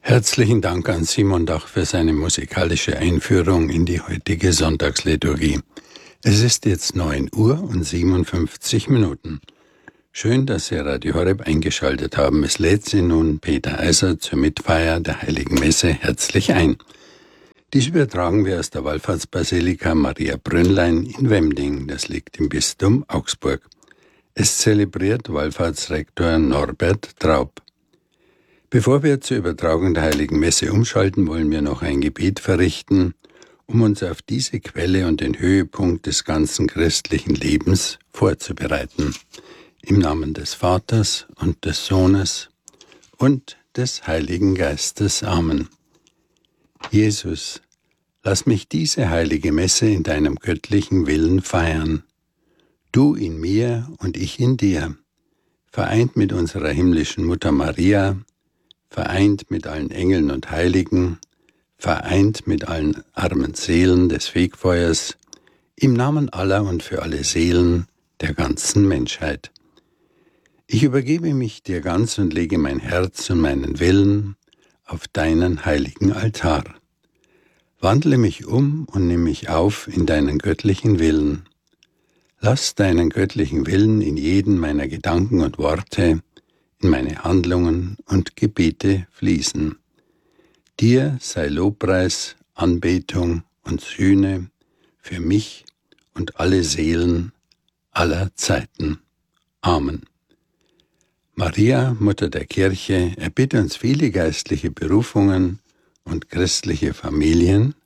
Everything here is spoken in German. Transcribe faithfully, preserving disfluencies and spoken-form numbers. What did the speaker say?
Herzlichen Dank an Simon Dach für seine musikalische Einführung in die heutige Sonntagsliturgie. Es ist jetzt neun Uhr und siebenundfünfzig Minuten. Schön, dass Sie Radio Horeb eingeschaltet haben. Es lädt Sie nun Peter Eiser zur Mitfeier der Heiligen Messe herzlich ein. Dies übertragen wir aus der Wallfahrtsbasilika Maria Brünnlein in Wemding. Das liegt im Bistum Augsburg. Es zelebriert Wallfahrtsrektor Norbert Traub. Bevor wir zur Übertragung der Heiligen Messe umschalten, wollen wir noch ein Gebet verrichten, um uns auf diese Quelle und den Höhepunkt des ganzen christlichen Lebens vorzubereiten. Im Namen des Vaters und des Sohnes und des Heiligen Geistes. Amen. Jesus, lass mich diese heilige Messe in deinem göttlichen Willen feiern. Du in mir und ich in dir, vereint mit unserer himmlischen Mutter Maria, vereint mit allen Engeln und Heiligen, vereint mit allen armen Seelen des Fegfeuers, im Namen aller und für alle Seelen der ganzen Menschheit. Ich übergebe mich dir ganz und lege mein Herz und meinen Willen auf deinen heiligen Altar. Wandle mich um und nimm mich auf in deinen göttlichen Willen. Lass deinen göttlichen Willen in jeden meiner Gedanken und Worte, in meine Handlungen und Gebete fließen. Dir sei Lobpreis, Anbetung und Sühne für mich und alle Seelen aller Zeiten. Amen. Maria, Mutter der Kirche, erbitte uns viele geistliche Berufungen und christliche Familien